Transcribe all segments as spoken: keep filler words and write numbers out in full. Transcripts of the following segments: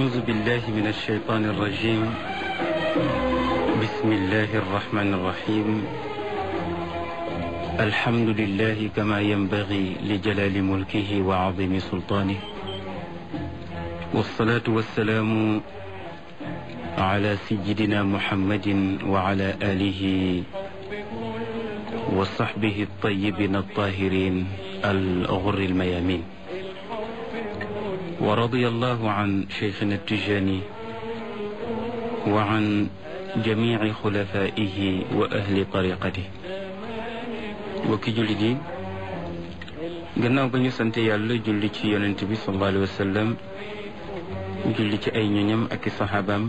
أعوذ بالله من الشيطان الرجيم. بسم الله الرحمن الرحيم. الحمد لله كما ينبغي لجلال ملكه وعظيم سلطانه، والصلاة والسلام على سيدنا محمد وعلى آله وصحبه الطيبين الطاهرين الغر الميامين. ورضي الله عن شيخنا التجاني وعن جميع خلفائه وأهل طريقته. mbokki jullit yi, gannaaw ba ñu sant yàlla julli ci yonent bi sallallahu alayhi wa sallam, julli ci ay ñoñam ak i saxaabaam,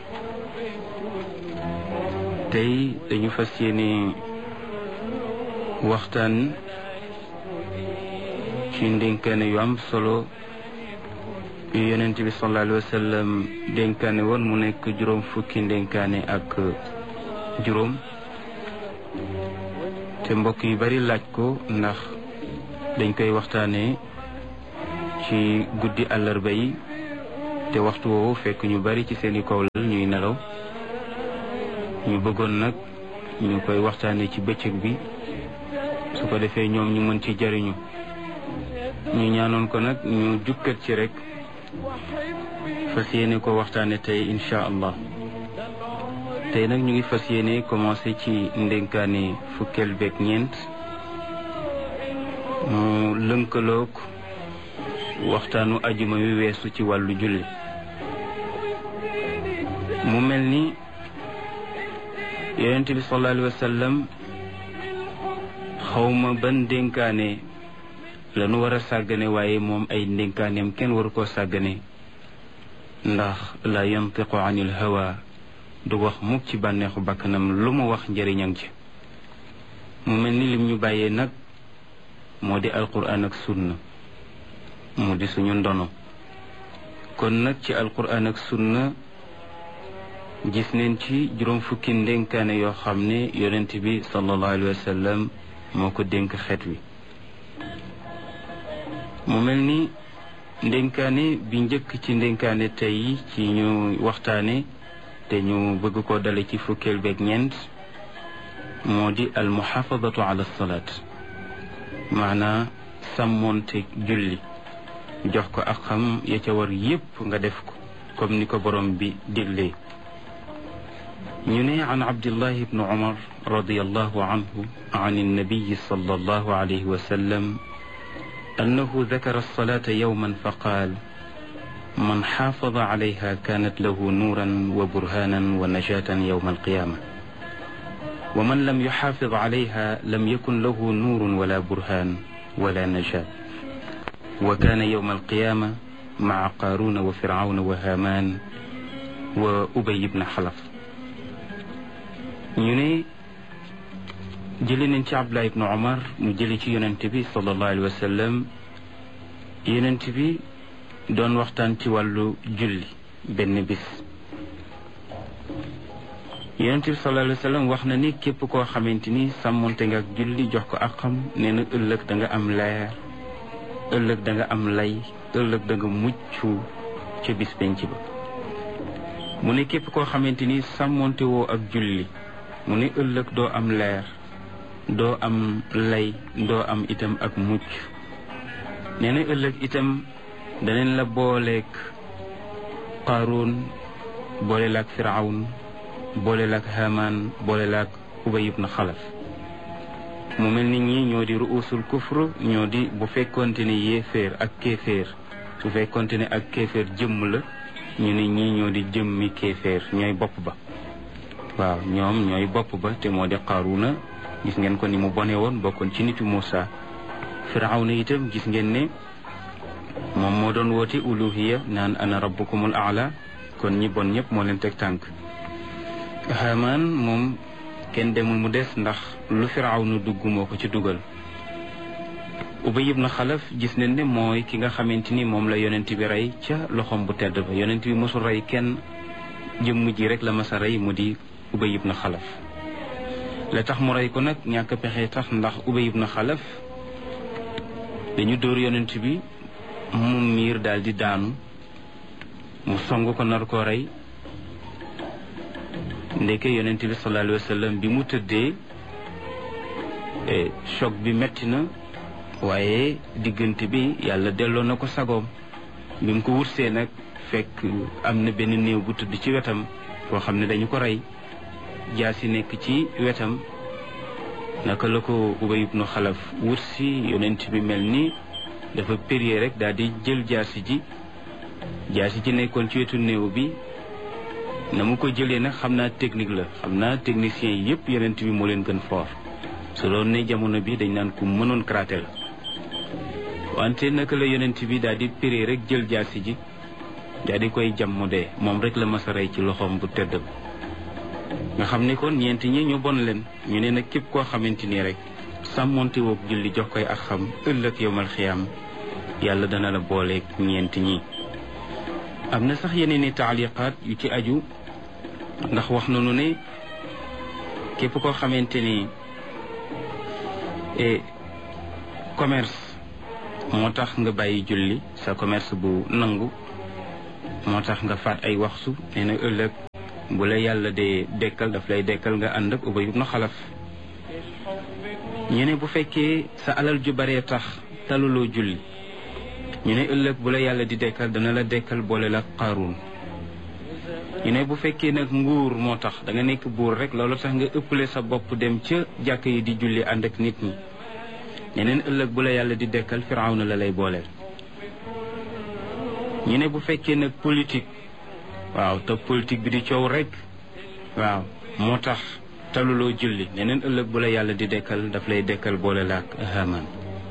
tey dañu fas yéene waxtaan ci ndénkaane yu am solo yu yonent bi sallallahu alayhi wa sallam dénkaane woon mu nekk juróom fukki ndénkaane ak juróom, te mbokk yu bari laaj ko ndax dañ koy waxtaanee ci guddi àllarba yi, te waxtu woowu fekk ñu bari ci seeni kaw lal ñuy nelaw. ñu bëggoon nag ñu koy waxtaanee ci bëccëg bi, su ko defee ñoom ñu mën ci jariñu. ñu ñaanoon ko nag ñu jukkat ci rek fas yéene ko waxtaane tey incha allah. tey nag ñu ngi fas yéene commencé ci ndénkaane fukkeel beeg ñeent, mu lënkaloog waxtaanu ajuma wi weesu ci wàllu julli. mu mel ni yonent bi sallallahu alayhi wa sallam xawma ban ndénkaane la nu war a sàggane, waaye moom ay ndénkaaneem kenn waru koo sàggane, ndax la yantiqu anil hawa, du wax mukk ci bànneexu bakkanam, lu mu wax njëriñam ci. mu mel ni lim ñu bàyyee nag moo di alquran ak sunna, mu di suñu ndono. kon nag ci alquran ak sunna gis neen ci juróom fukki ndénkaane yoo xam ne yonent bi sallallahu alayhi wa sallam moo ko dénk xeet wi. mu mel ni ndénkaane bi njëkk ci ndénkaane tey ci ñu waxtaane te ñu bëgg ko dale ci fukkeel beeg ñeent moo di al muxaafadatu ala salaat, maanaa sàmmoonte julli, jox ko ak xam ya ca war yépp nga def ko comme ni ko borom bi diglee. ñu ne an abdillahi ibnu umar radiyallahu anhu an annabiyi sallallahu alayhi wa sallam annahu dakara alsalata yawman fa qaal man xaafada alayha kaanat lahu nuuran wa burhaanan wa najaatan yawma alqiyaama wa man lam yuxaafid alayha lam yakun lahu nuurun wala burhaan wala najaat wa kaana yawma alqiyaama maca qaaruuna wa fircawna wa haamaan wa ubay ibn xalaf. ñu ne jëli nañ ci Abdullah ibn Umar mu jëli ci yonent bi sallallahu alayhi wa sallam. yonent bi doon waxtaan ci wàllu julli benn bis. yonent bi sallallahu alayhi wa sallam wax na ni képp koo xamante ni sàmmonte nga ak julli jox ko ak xam, nee na ëllëg da nga am leer, ëllëg da nga am lay, ëllëg da nga mucc ca bis penc ba. mu ne képp koo xamante ni sàmmonte woo ak julli, mu ne ëllëg doo am leer, doo am lay, doo am itam ak mucc. nee na ëllëg itam daneen la booleeg qaaruun, boole laak firawn, boole laak hamaan, boole laak ubay ibn xalaf. mu mel ni ñi ñoo di ruusul kufr, ñoo di bu fekkonte ne yéeféer ak kéeféer, su fekkonte ne ak kéeféer jëmm la, ñu ne ñii ñoo di jëmmi kéeféer, ñooy bopp ba. waaw ñoom ñooy bopp ba, te moo di qaaruuna, gis ngeen ko ni mu bone woon, bokkoon ci nitu Muusa. firawna itam gis ngeen ne moom moo doon woote uluhiya, naan ana rabbukumul aala, kon ñi bon ñëpp moo leen teg tànk. Haamaan moom kenn demul mu des, ndax lu firawna dugg moo ko ci dugal. Ubay ibn Xalaf gis nañ ne mooy ki nga xamante ni moom la yonent bi rey ca loxoom bu tedd ba. yonent bi mosul rey kenn, jëmm ji rek la masa rey, mu di Ubay ibn Xalaf. la tax mu rey ko nag ñàkk pexe tax, ndax Ubay ibn Xalaf dañu dóor yonent bi mu miir daal di daanu, mu song ko nar koo rey ndeke yonent bi sallallahu alayhi wa sallam bi mu tëddee choc bi metti na waaye diggante bi yàlla delloo na ko sagoom bi mu ko wursee nag fekk am na benn néew bu tëdd ci wetam foo xam ne dañu ko rey jaasi nekk ci wetam naka la ko Ubay ibnu Xalaf wursi yonent bi mel ni dafa périer rek daal di jël jaasi ji jaasi ji nekkoon ci wetu néew bi na mu ko jëlee nag xam naa technique la xam naa technicien yi yëpp yonent bi moo leen gën fort su doon ne jamono bi dañ naan ku mënoon karaté la wante naka la yonent bi daal di périer rek jël jaasi ji daal di koy jam mu dee moom rek la mas a rey ci loxoom bu tëdd nga xam ne kon ñeenti ñi ñu bon leen ñu ne nag képp koo xamante ni rek sàmmonte woog julli jox koy ak xam ëllëg yowmal xiyaam yàlla dana la booleeg ñeenti ñi am na sax yeneen i taaliqaat yu ci aju ndax wax nañu ne képp koo xamante ni commerce moo tax nga bàyyi julli sa commerce bu nangu moo tax nga faat ay waxtu nee na ëllëg bu la yàlla dee dekkal daf lay dekkal nga ànd ak Ubay ibnu Xalaf ñu ne bu fekkee sa alal ju baree tax taluloo julli ñu ne ëllëg bu la yàlla di dekkal dana la dekkal boole la Qaaruun ñu ne bu fekkee nag nguur moo tax da nga nekk buur rek loolu tax nga ëppale sa bopp dem ca jàkk yi di julli ànd ak nit ñi ñeneen ëllëg bu la yàlla di dekkal Firawna la lay booleel ñu ne bu fekkee nag politique waaw te politique bi di coow rek waaw moo tax taluloo julli ñeneen ëllëg bu la yàlla di dekkal daf lay dekkal boole la ak Haamaan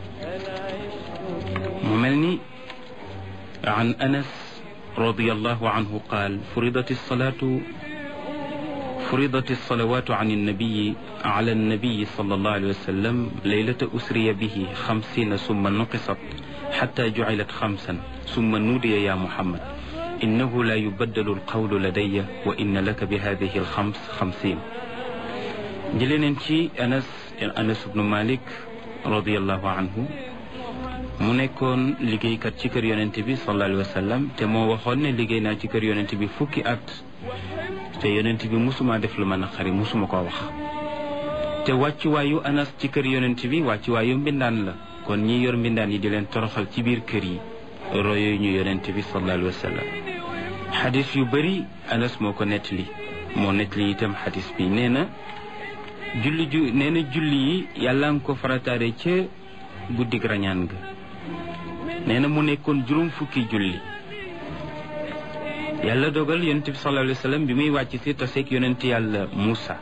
mu mel ni an Anas radiyallahu anhu qaal furidat as-salaatu furidat as-salawaatu an an-nabiyyi ala an-nabiyyi sallallahu alayhi wa sallam laylata usriya bihi xamsiina summa nuqisat xatta jucilat xamsan summa nuudiya ya Muhammad innahu la yubaddalu al-qawlu ladayya wa inna laka bi haadihi al-xams xamsiin jëlee nañ ci Anas Anas ibnu Malik radiyallahu anhu mu nekkoon liggéeykat ci kër yonent bi sallallahu alayhi wa sallam te moo waxoon ne liggéey naa ci kër yonent bi fukki at te yonent bi musuma def lu ma naqari musuma koo wax te wàccuwaayu Anas ci kër yonent bi wàccuwaayu mbindaan la kon ñi yor mbindaan yi di leen toroxal ci biir kër yi royo ñu yonent bi sallallahu alayhi wa sallam xadis yu bëri Anas moo ko nettali moo nettali itam xadis bi nee na julli ju nee na julli yi yàlla nga ko farataare ca guddig rañaan ga nee na mu nekkoon juróom fukki julli yàlla dogal yonent bi sallallahu alayhi wa sallam bi muy wàcc si taseeg yonent yàlla Muusa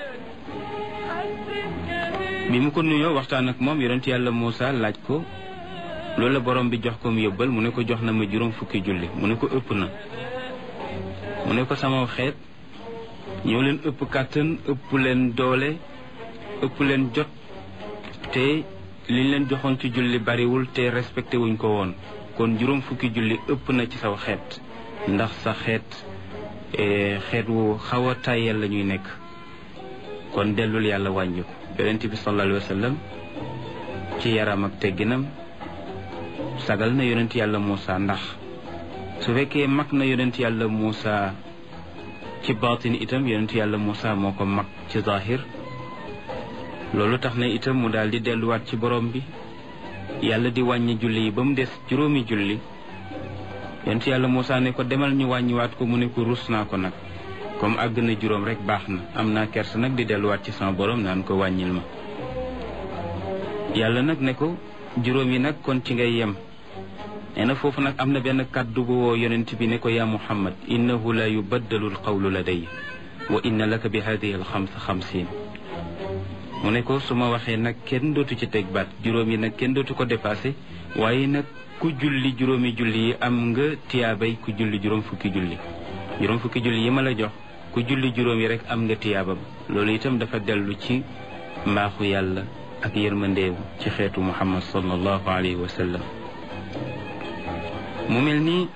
bi mu ko nuyoo waxtaan ak moom yonent yàlla Muusa laaj ko loolu la borom bi jox ko mu yóbbal mu ne ko jox na ma juróom fukki julli mu ne ko ëpp na mu ne ko sama xeet ñoo leen ëpp kàttan ëpp leen doole ëpp leen jot te liñ leen joxoon ci julli bariwul te respecté wuñ ko woon kon juróom fukki julli ëpp na ci saw xeet ndax sa xeet xeet wu xaw a tàyyel la ñuy nekk kon dellul yàlla wàññi ko yonent bi sallallahu alayhi wa sallam ci yaram ak tegginam sagal na yonent yàlla Muusa ndax su fekkee mag na yonent yàlla Muusa ci baatin itam yonent yàlla Muusa moo ko mag ci zahir loolu tax na itam mu daal di delluwaat ci borom bi yàlla di wàññi julli yi ba mu des juróomi julli yonent yàlla Muusa ne ko demal ñu wàññiwaat ko mu ne ko rus naa ko nag comme àgg na juróom rek baax na am naa kersa nag di delluwaat ci sama borom naan ko wàññil ma yàlla nag ne ko juróom yi nag kon ci ngay yem nee na foofu nag am na benn kàddu bu woo yonent bi ne ko yaa Muhammad innahu la yubaddalu alqawlu ladayya wa inna laka bi hadihi alxamsa xamsiin mu ne ko su ma waxee nag kenn dootu ci teg baat juróom yi nag kenn dootu ko dépassé waaye nag ku julli juróomi julli yi am nga tiyaabay ku julli juróom fukki julli juróom fukki julli yi ma la jox ku julli juróom yi rek am nga tiyaabam loolu itam dafa dellu ci mbaaxu yàlla ak yërmandeewu ci xeetu Muhammad sallallahu alayhi wa sallam mu mel ni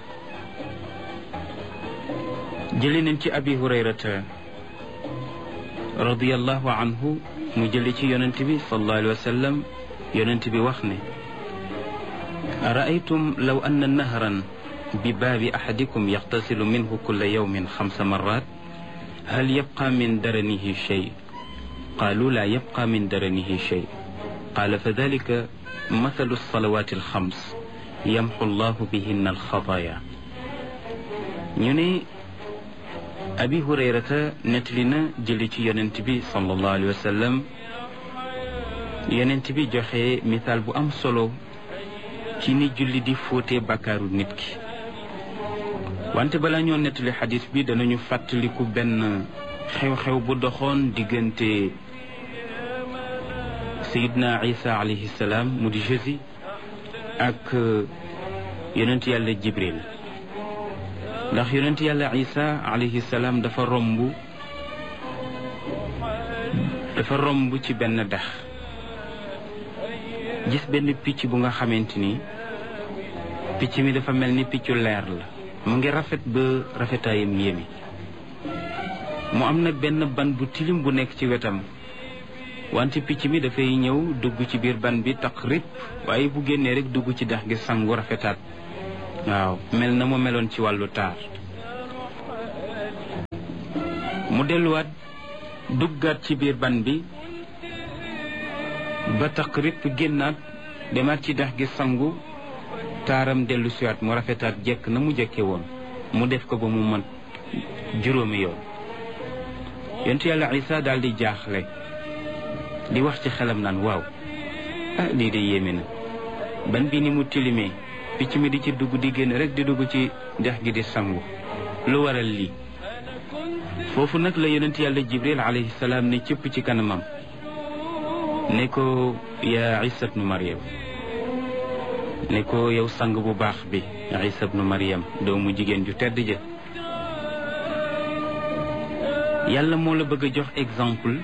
jëli nañ ci abi hurayrata radiyallahu anhu mu jëli ci yonent bi sallallahu alayhi wa sallam yonent bi wax ne araaytum law anna nahran بباب أحدكم يغتسل منه كل يوم خمس مرات هل يبقى من درنه شيء؟ قالوا لا يبقى من درنه شيء. قال فذلك مثل الصلوات الخمس يمحو الله بهن الخطايا. ñu ne Abi Hurayrata nettali na jëli ci yonent bi sallallahu alayhi wa sallam, yonent bi joxe misaal bu am solo ci ni julli di fóote bakkaaru nit ki. wante bala ñoo nettali xadis bi danañu fàttaliku benn xew-xew bu doxoon diggante Seydina Isa alayhi salaam mu di Jésus ak yonent yàlla Jibril. ndax yonent yàlla Isa alayhi salaam dafa romb dafa romb ci benn dex gis benn picc bu nga xamante ni picc mi dafa mel ni piccu leer la, mu ngi rafet ba rafetaayam yéemi. mu am nag benn ban bu tilim bu nekk ci wetam, wante picc mi dafay ñëw dugg ci biir ban bi taq rip, waaye bu génnee rek dugg ci dex gi sangu rafetaat. waaw mel na mu meloon ci wàllu taar. mu delluwaat duggaat ci biir ban bi ba taq rip génnaat demaat ci dex gi sangu, taaram dellu siwaat mu rafetaat jekk na mu jekke woon. mu def ko ba mu mat juróomi yoon. yonent yàlla Isa daal di jaaxle di wax ci xelam naan waaw ah lii de yéeme na, ban bi ni mu tilimee picc mi di ci dugg di génn rek di dugg ci dex gi di sangu, lu waral lii? foofu nag la yonent yàlla Jibril alayhi salaam ne cëpp ci kanamam ne ko yaa Isa ibnu Maryam, ne ko yow sang bu baax bi Isa ibnu Maryam, doomu jigéen ju tedd ja. yàlla moo la bëgg a jox exemple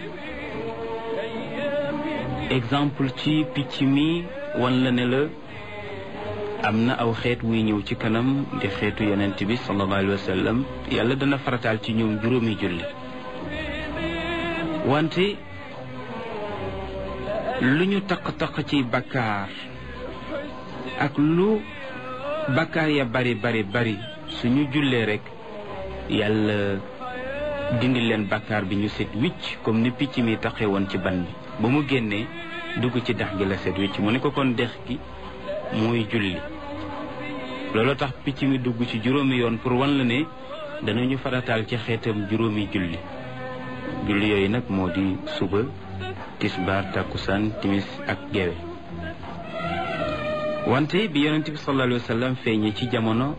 exemple ci picc mi wan la ne la am na aw xeet wuy ñëw ci kanam di xeetu yonent bi sallallahu alayhi wa sallam. yàlla dana farataal ci ñoom juróomi julli, wante lu ñu taq-taq ci bakkaar ak lu bakkaar ya bari bari bari suñu jullee rek yàlla dindi leen bakkaar bi ñu set wicc, comme ni picc mi taxee woon ci ban bi ba mu génnee dugg ci dex gi la set wicc. mu ne ko kon dex gi mooy julli. loolu tax picc mi dugg ci juróomi yoon pour wan la ne danañu farataal ci xeetam juróomi julli. julli yooyu nag moo di suba, tisbaar, takkusaan, timis ak gewe. wante bi yonent bi sallallahu alayhi wa sallam feeñee ci jamono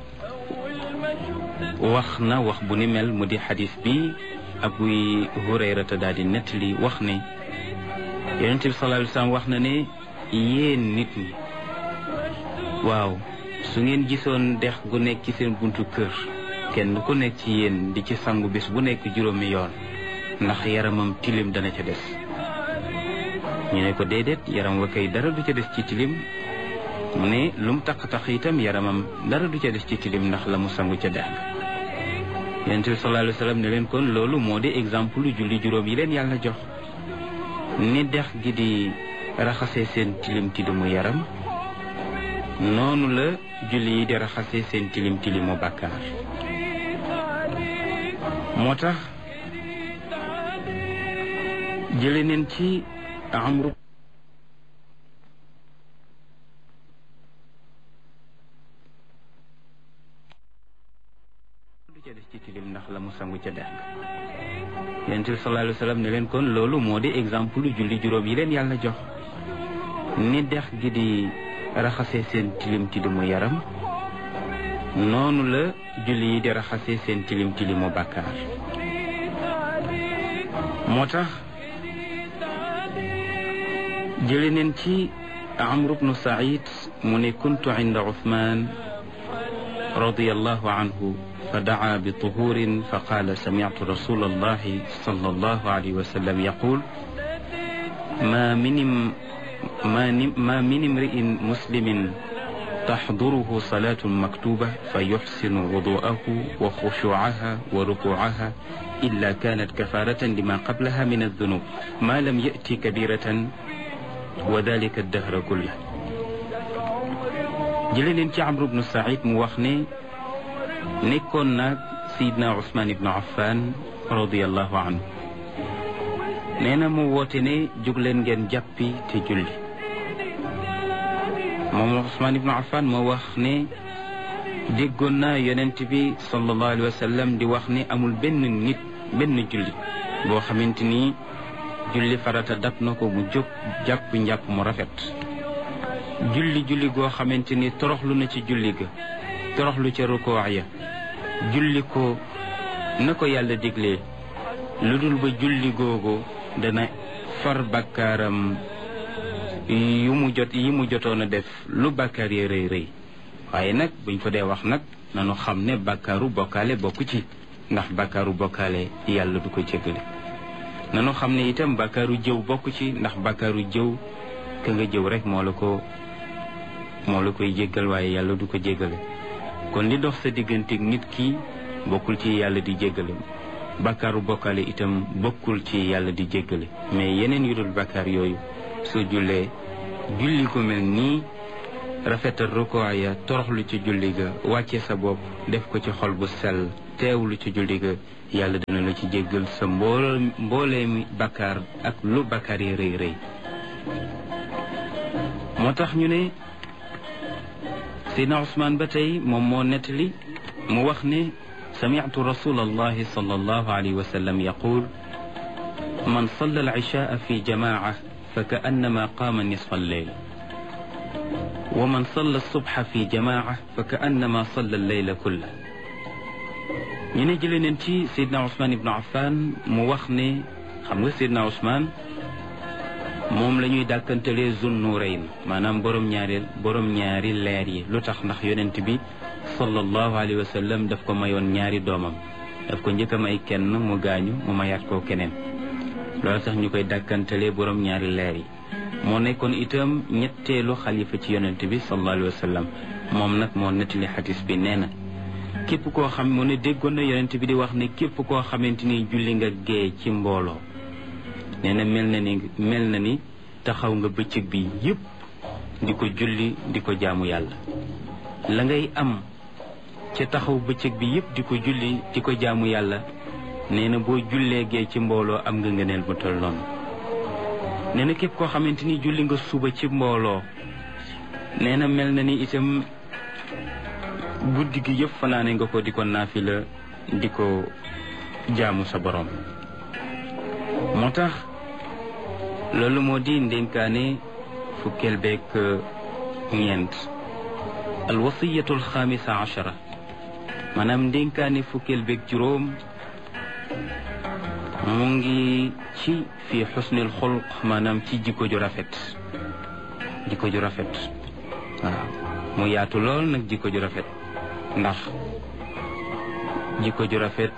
wax na wax bu ni mel, mu di xadis bi Abu Hurayrata daal di nettali wax ne yonent bi sallallahu alayhi wa sallam wax na ne yéen nit ñi, waaw su ngeen gisoon dex gu nekk ci seen buntu kër, kenn ku nekk ci yéen di ci sangu bés bu nekk juróomi yoon, ndax yaramam tilim dana ca des? ñu ne ko déedéet, yaram wa kay dara du ca des ci tilim. mu ne lu mu taq-taq itam yaramam dara du ca des ci tilim ndax la mu sangu ca dex ga. yonent bi sallallahu alayhi wa sallam ne leen kon loolu moo di exemple lu julli juróom yi leen yàlla jox. ni dex gi di raxasee seen tilim tilimu yaram, noonu la julli yi di raxasee seen tilim tilimu bàkkaar. moo tax jële neen ci Amru du ca des ci tilim ndax la mu sangu ca dex ga. yonent bi sallallahu alayhi wa sallam ne leen kon loolu moo di exemple lu julli juróom yi leen yàlla jox. ni dex gi di raxasee seen tilim tilimu yaram, noonu la julli yi di raxasee seen tilim tilimu bàkkaar. moo tax jële neen ci Amr ibnu Saïd mu ne kuntu inda Uthman radiyallahu anhu fa daa bi tuhurin fa qaala sami'tu rasulallahi sallallahu alayhi wa sallam yaqul ma min ما من امرئ مسلم تحضره صلاة مكتوبة فيحسن وضوءه وخشوعها وركوعها إلا كانت كفارة لما قبلها من الذنوب ما لم يأتي كبيرة وذلك الدهر كله. jëlee leen ci Amr ibnu Saïd mu wax ne nekkoon nag Seydina Ousmane ibnu Affan radiallahu anhu nee na mu woote ne jóg leen ngeen jàppi te julli moom Ousmane ibnu Affan moo wax ne déggoon naa yonent bi sallallahu alayhi wa sallam di wax ne amul benn nit benn julli boo xamante ni julli farata dab na ko mu jóg jàpp njàpp mu rafet julli julli goo xamante ni toroxlu na ci julli ga toroxlu ca rukoo ya julli ko na ko yàlla diglee lu dul ba julli googu dana far bàkkaaram yu mu jot yi mu jotoon a def lu bàkkaar yi rëy rëy waaye nag buñ ko dee wax nag nanu xam ne bàkkaaru bokkaale bokku ci ndax bàkkaaru bokkaale yàlla du ko jéggale nanu xam ne itam bàkkaaru jëw bokku ci ndax bàkkaaru jëw ka nga jëw rek moo la ko moo la koy jéggal waaye yàlla du ko jéggale kon li dox sa diggante nit ki bokkul ci yàlla di jéggale bàkkaaru bokkaale itam bokkul ci yàlla di jéggale mais yeneen yu dul bàkkaar yooyu soo jullee julli ko mel nii rafetal rukoo ya toroxlu ci julli ga wàcce sa bopp def ko ci xol bu sell teewlu ci julli ga yàlla dina la ci jéggal sa mbool mboolee mi bàkkaar ak lu bàkkaar yi rëy rëy moo tax ñu ne Seydina Ousmane ba tey moom moo nettali mu wax ne sami'tu rasulallahi sallallahu alayhi wa sallam yaqul man salla al-ishaa fi jamaa'a fa ka'annama qaama nisfa al-layl wa man salla as-subha fi jamaa'a fa ka'annama salla al-layla kullahu ñu ne jëlee neen ci Seydina Ousmane ibnu Affan mu wax ne xam nga Seydina Ousmane moom la ñuy dàkkantalee Zunnurayn maanaam borom ñaari borom ñaari leer yi lu tax ndax yonent bi sallallahu alayhi wa sallam daf ko mayoon ñaari doomam daf ko njëkk a may kenn mu gaañu mu mayaat ko keneen loolu tax ñu koy dàkkantalee borom ñaari leer yi moo nekkoon itam ñetteelu xalifa ci yonent bi sallallahu alayhi wa sallam moom nag moo nettali xadis bi nee na képp koo xam mu ne déggoon na yonent bi di wax ne képp koo xamante ni julli nga gee ci mbooloo nee na mel na ni mel na ni taxaw nga bëccëg bi yépp di ko julli di ko jaamu yàlla la ngay am ca taxaw bëccëg bi yépp di ko julli di ko jaamu yàlla nee na boo jullee gee ci mbooloo am nga ngëneel bu toll noonu nee na képp koo xamante ni julli nga suba ci mbooloo nee na mel na ni itam guddi gi yëpp fanaane nga ko di ko naafila di ko jaamu sa borom moo tax loolu moo di ndénkaane fukkeel beeg ñeent alwasiyatu alxaamisa achara maanaam ndénkaane fukkeel beeg juróom mu ngi ci fi xusnil xulq maanaam ci jikko ju rafet jikko ju rafet waaw mu yaatu lool nag jikko ju rafet ndax jikko ju rafet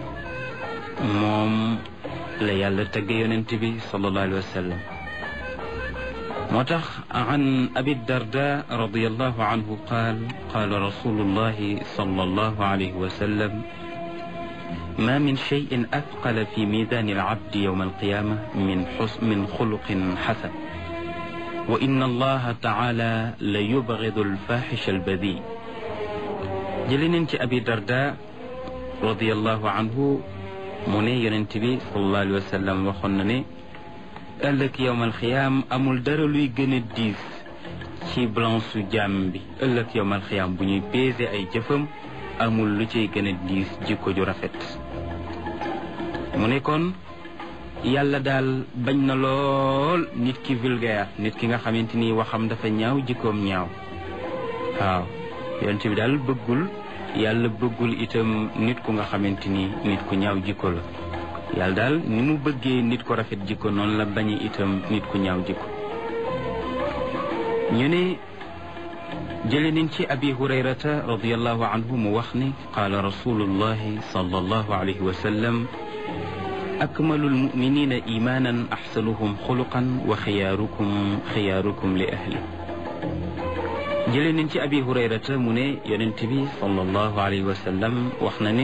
moom la yàlla tagge yonent bi sallallahu alayhi wa sallam moo tax an abi darda radiyallahu anhu qaal qaala rasulullahi sallallahu alayhi wa sallam ما من شيء أثقل في ميزان العبد يوم القيامة من حسن من خلق حسن وإن الله تعالى ليبغض الفاحش البذيء جلين أبي درداء رضي الله عنه مني ينتبي صلى الله عليه وسلم وخنني قال لك يوم الخيام أمول درلوي جن الديس شي بلانسو جامبي قال لك يوم الخيام بني بيزي أي جفم أمول لشي جن الديس جيكو جو رفت mu ne kon yàlla daal bañ na lool nit ki vulgaire nit ki nga xamante ni waxam dafa ñaaw jikkoom ñaaw waaw yonent bi daal bëggul yàlla bëggul itam nit ku nga xamante ni nit ku ñaaw jikko la yàlla daal ni mu bëggee nit ko rafet jikko noonu la bañe itam nit ku ñaaw jikko ñu ne jële nañ ci abi hurayrata radiyallahu anhu mu wax ni qaala rasulullahi sallallahu alayhi wa sallam أكمل المؤمنين إيمانا أحسنهم خلقا وخياركم خياركم لأهله جلين انت أبي هريرة مني ينتبي صلى الله عليه وسلم وحنني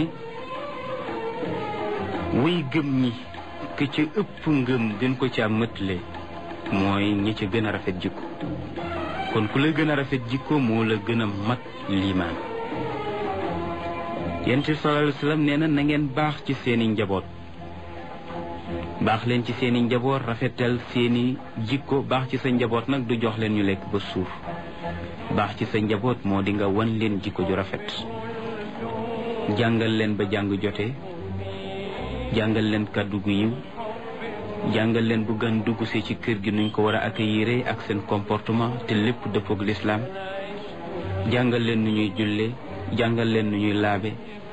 وي گمني كي ëpp ngëm gën ko ci mëtle mooy ñi ci gën a rafet jikko kon ku la gën a rafet jikko moo la gën a mat liimaan yonent bi sallallahu alayhi wa sallam nee na na ngeen baax ci seeni njaboot baax leen ci seeni njaboot rafetal seeni jikko. baax ci sa njaboot nag du jox leen ñu lekk ba suur baax ci sa njaboot moo di nga wan leen jikko ju rafet, jàngal leen ba jàng jote, jàngal leen kàddu gu yiw, jàngal leen bu gan dugg si ci kër gi nuñ ko war a accueillir ak seen comportement te lépp dëppook lislaam, jàngal leen nu ñuy julle, jàngal leen nu ñuy laabe,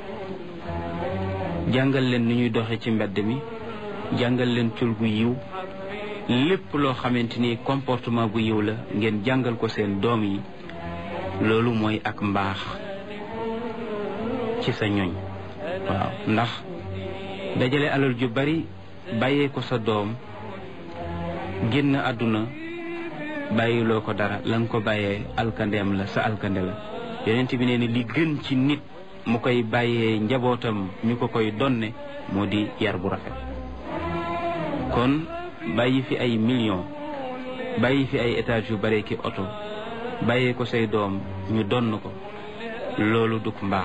jàngal leen nu ñuy doxe ci mbedd mi, jàngal leen col gu yiw. lépp loo xamante ni comportement bu yiw la ngeen jàngal ko seen doom yi. loolu mooy ak mbaax ci sa ñoñ. waaw ndax dajale alal ju bari bàyyee ko sa doom génn àdduna bàyyiloo ko dara la nga ko bàyyee alkandeem la, sa alkande la. yonent bi nee na li gën ci nit mu koy bàyyee njabootam ñu ko koy donne moo di yar bu rafet. kon bàyyi fi ay millions, bàyyi fi ay étages yu bare ki oto, bàyyee ko say doom ñu donn ko, loolu duk mbaax.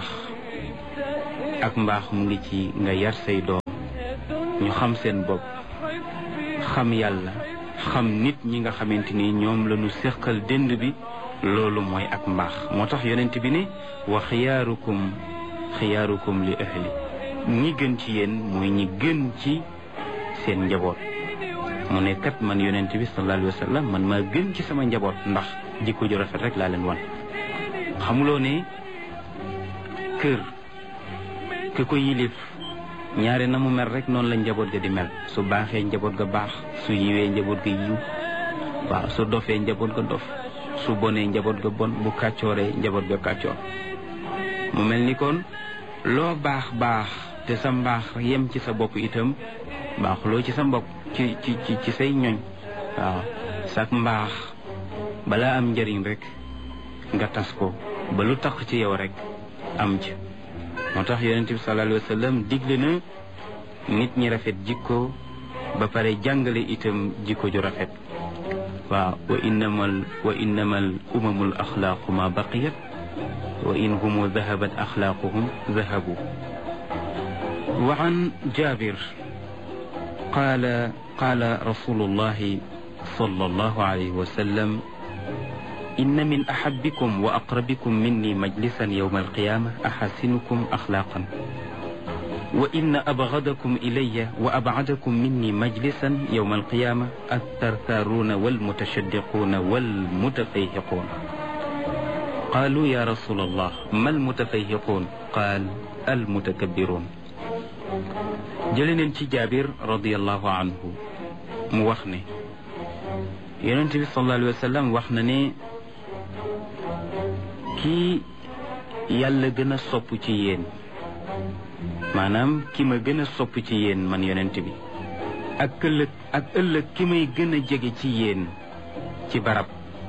ak mbaax mu ngi ci nga yar say doom ñu xam seen bopp, xam yàlla, xam nit ñi nga xamante ni ñoom la ñu séqal dënd bi. loolu mooy ak mbaax. moo tax yonent bi ne wa xiyaarukum xiyaarukum li ahli, ñi gën ci yéen mooy ñi gën ci seen njaboot. mu ne kat man yonent bi sallallahu alayhi wa sallam man maa gën ci sama njaboot ndax jikko ju rafet rek laa leen wan. xamuloo ne kër ki ko yilif ñaare na mu mel rek noonu la njaboot ga di mel. su baaxee njaboot ga baax, su yiwee njaboot ga yiw, waaw su dofee njaboot ga dof, su bonee njaboot ga bon, bu kàccooree njaboot ga kàccoor. mu mel ni kon loo baax baax te sa mbaax yem ci sa bopp itam baaxuloo ci sa mbokk ci ci ci ci say ñoñ. waaw sak mbaax balaa am njëriñ rek nga tas ko ba lu tax ci yow rek am ci. moo tax yonent bi sallallahu alayhi wa sallam digle na nit ñi rafet jikko ba pare jàngale itam jikko ju rafet. waaw wa innamal wa innamal umamul axlaaqu ma baqiyat wa in humu dahabat axlaaquhum dahabu. wa an Jaabir qaala qaala rasulullahi sallallahu alayhi wa sallam inna min ahabbikum wa aqrabikum minni majlisan yawma alqiyama ahasinukum axlaaqan wa inna abghadakum ilayya wa ab'adakum minni majlisan yawma alqiyama attartharuna walmutashaddiquna walmutafayhiqun. qaalu ya rasul allah ma almutafayhiqun qaal almutakabbirun. jële neen ci Jaabir radiyallahu anhu mu wax ne yonent bi sallallahu alayhi wa sallam wax na ne kii yàlla gën a sopp ci yéen, maanaam ki ma gën a sopp ci yéen man yonent bi, ak ëllëg ak ëllëg ki may gën a jege ci yéen ci barab,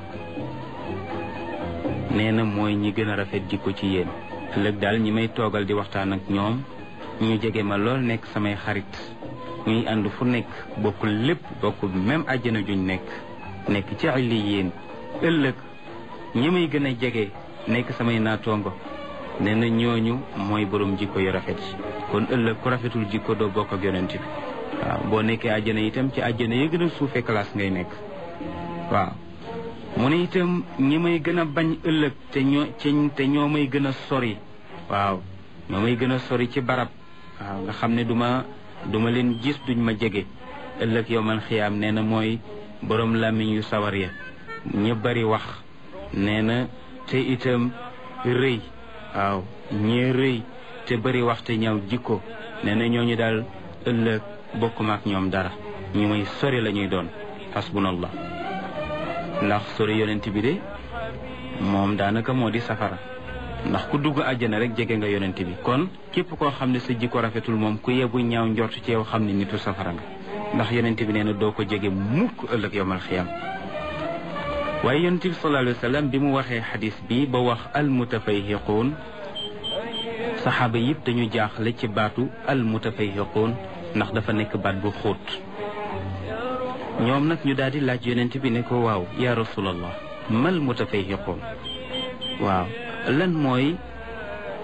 nee na mooy ñi gën a rafet jikko ci yéen. ëllëg daal ñi may toogal di waxtaan ak ñoom ñu jege ma lool, nekk samay xarit, ñuy ànd fu nekk, bokkul lépp, bokkul même àjjana juñ nekk nekk ci illi yéen. ëllëg ñi may gën a jege nekk samay naatoongo, nee na ñooñu mooy borom jikko yu rafet. kon ëllëg ku rafetul jikko doo bokk ak yonent bi. waaw boo nekkee àjjana itam ci àjjana yi gën a suufee classe ngay nekk. waaw mu ne itam ñi may gën a bañ ëllëg te ñoo te ñoo may gën a sori. waaw ñoo may gën a sori ci barab. waaw nga xam ne duma duma leen gis duñ ma jege ëllëg yow man xiyaam nee na mooy borom làmmiñ yu sawar ya, ñi bari wax, nee na te itam rëy. waaw ñee rëy te bari wax te ñaaw jikko, nee na ñooñu daal ëllëg bokkuma ak ñoom dara, ñu may sori la ñuy doon. hasbunallah. ndax sori yonent bi de moom daanaka moo di safara, ndax ku dugg àjjana rek jege nga yonent bi. kon képp koo xam ne sa jikko rafetul moom ku yebu ñaaw njort ci yow xam ne nitu safara nga, ndax yonent bi nee na doo ko jege mukk ëllëg yawmal xiyaam. waaye yonent bi sallallahu alayhi wa sallam bi mu waxee xadis bi ba wax almutafayhiquun, saxaaba yëpp dañu jaaxle ci baatu almutafayhiquun ndax dafa nekk baat bu xóot. ñoom nag ñu daal di laaj yonent bi ne ko waaw ya rasulallah mal mutafayhiquun, waaw lan mooy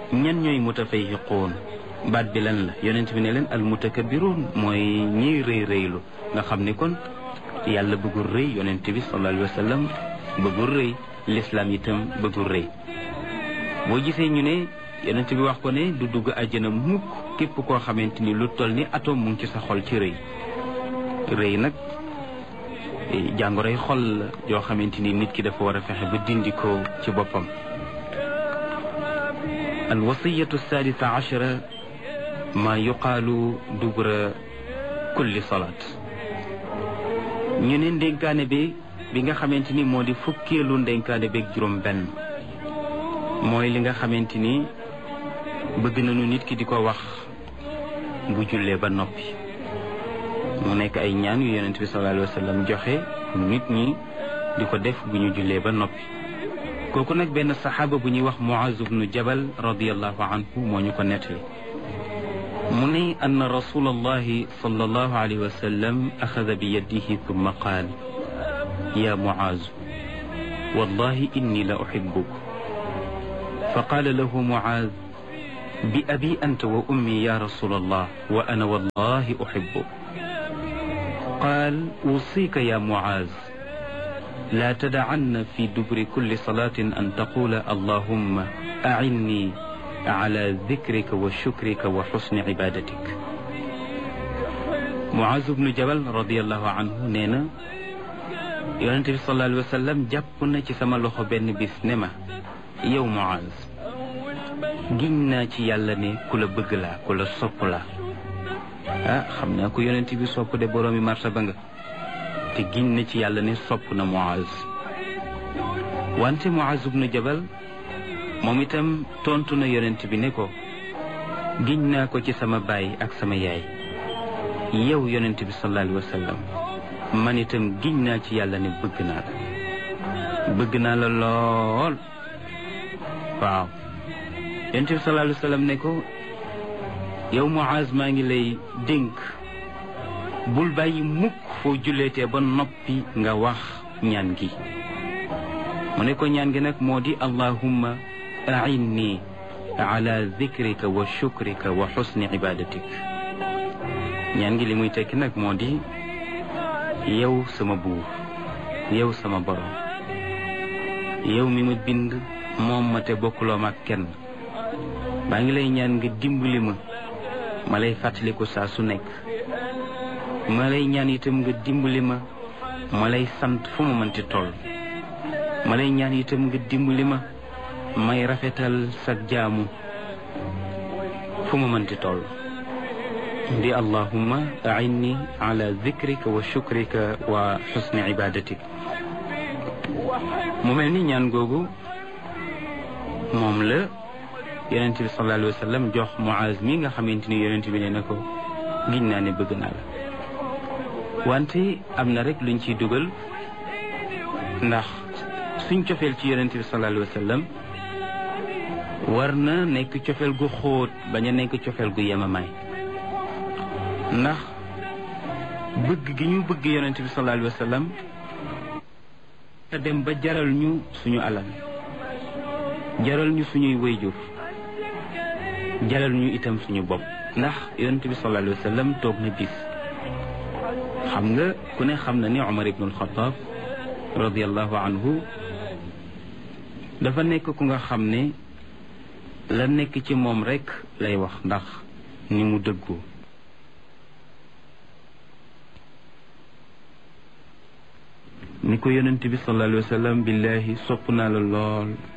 ñan ñooy mutafayhiquun baat bi lan la yonent bi ne leen al mutakabbiruun mooy ñiy rëy rëylu nga xam ni kon yàlla bëggul rëy yonent bi sallallahu alayhi wa sallam bëggul rëy l'islam itam bëggul rëy boo gisee ñu ne yonent bi wax ko ne du dugg àjjana mukk képp koo xamante ni lu toll ni atome mu ngi ci sa xol ci rëy rëy nag jàngoroy xol la joo xamante ni nit ki dafa war a fexe ba dindi ko ci boppam. al wasiyatu sadisa achara ma yuqaalu dubra kulli salaat ñu ne ndénkaane bi bi nga xamante ni moo di fukkeelu ndénkaane beeg juróom benn mooy li nga xamante ni bëgg nañu nit ki di ko wax bu jullee ba noppi mu nekk ay ñaan yu yonent bi sallallahu alayhi wa sallam joxe nit ñi di ko def bu ñu jullee ba noppi kooku nag benn saxaaba bu ñuy wax Muaz ibnu Jabal radiyallahu anhu moo ñu ko nettali mu ne anna rasulallahi sallallahu alayhi wa sallam axada bi yadihi thumma qaal ya Muaz wallahi inni la uhibbuk fa qaala lahu Muaz bi abi anta wa ummi ya rasulallah wa ana wallahi uhibbuk qaal usika ya Muaz la tadacanna fi dubri kulli salatin an taqula allahumma acinni ala dikrika wa shukrika wa xusni cibadatik. Muaz ibnu Jabal radiallahu anhu nee na yonente bi sallallahu alayhi wa sallam jàpp na ci sama loxo benn bis ne ma yow Muaz giñ naa ci yàlla ne ku la bëgg laa ku la sopp laa ah xam naa ko yonent bi sopp de boroomi martaba nga te giñ na ci yàlla ne sopp na Muaz wante Muaz ibnu Jabal moom itam tontu na yonent bi ne ko giñ naa ko ci sama baay ak sama yaay yow yonent bi sallallahu alayhi wa sallam man itam giñ naa ci yàlla ne bëgg naa la bëgg naa la lool waaw yonent bi sallallahu alayhi wa sallam ne ko yow Muaz maa ngi lay dénk bul bàyyi mukk foo julleetee ba noppi nga wax ñaan gi mu ne ko ñaan gi nag moo di allahumma a'inni ala dhikrika wa shukrika wa husni ibadatik ñaan gi li muy tekki nag moo di yow sama buur yow sama borom yow mi ma bind moom ma te bokkuloo ma ak kenn maa ngi lay ñaan nga dimbali ma ma lay fàttaliku saa su nekk ma lay ñaan itam nga dimbali ma ma lay sant fu ma mënti toll ma lay ñaan itam nga dimbali ma may rafetal sa jaamu fu ma mënti toll di allahumma a'inni ala dhikrika wa shukrika wa husni ibadatik mu mel ni ñaan googu moom la yonent bi sallallahu alayhi wa sallam jox Muaz mi nga xamante ni yonent bi ne na ko giñ naa ne bëgg naa la wante am na rek luñ ciy dugal ndax suñ cofeel ci yonent bi sallallahu alayhi wa sallam war na nekk cofeel gu xóot bañ a nekk cofeel gu yemamaay ndax bëgg gi ñu bëgg yonent bi sallallahu alayhi wa sallam te dem ba jaral ñu suñu alal jaral ñu suñuy wayjur jaral ñu itam suñu bopp ndax yonent bi sallallahu alayhi wa sallam toog na bis xam nga ku ne xam na ni Umar ibn al-Khattab radiyallahu anhu dafa nekk ku nga xam ne la nekk ci moom rek lay wax ndax ni mu dëggu ni ko yonent bi sallallahu alayhi wa sallam billahi sopp naa la lool